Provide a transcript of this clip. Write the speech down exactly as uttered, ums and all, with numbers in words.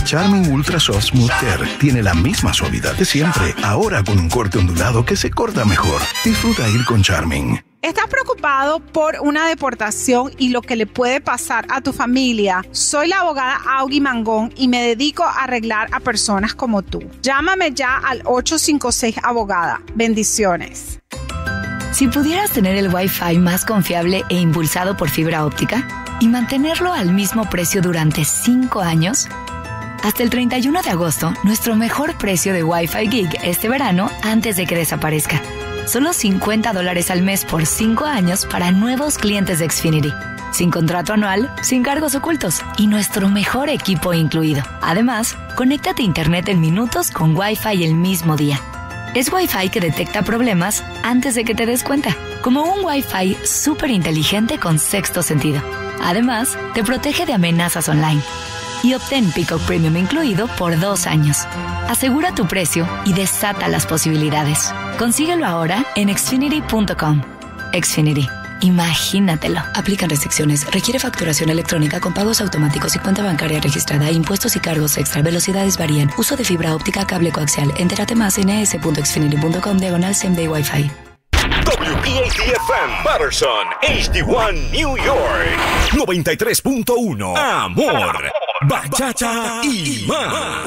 Charmin Ultra Soft Smooth Care tiene la misma suavidad de siempre, ahora con un corte ondulado que se corta mejor. Disfruta ir con Charmin. ¿Estás preocupado por una deportación y lo que le puede pasar a tu familia? Soy la abogada Augie Mangón y me dedico a arreglar a personas como tú. Llámame ya al ocho cinco seis abogada. Bendiciones. Si pudieras tener el Wi-Fi más confiable e impulsado por fibra óptica y mantenerlo al mismo precio durante cinco años, hasta el treinta y uno de agosto, nuestro mejor precio de Wi-Fi Gig este verano antes de que desaparezca. Solo cincuenta dólares al mes por cinco años para nuevos clientes de Xfinity. Sin contrato anual, sin cargos ocultos y nuestro mejor equipo incluido. Además, conéctate a Internet en minutos con Wi-Fi el mismo día. Es Wi-Fi que detecta problemas antes de que te des cuenta, como un Wi-Fi súper inteligente con sexto sentido. Además, te protege de amenazas online. Y obtén Peacock Premium incluido por dos años. Asegura tu precio y desata las posibilidades. Consíguelo ahora en xfinity punto com. Xfinity. Imagínatelo. Aplican restricciones. Requiere facturación electrónica con pagos automáticos y cuenta bancaria registrada. Impuestos y cargos extra. Velocidades varían. Uso de fibra óptica, cable coaxial. Entérate más en es punto xfinity punto com diagonal same day Wi-Fi. W P A T F M Patterson, H D one New York noventa y tres punto uno. Amor, bachata y más.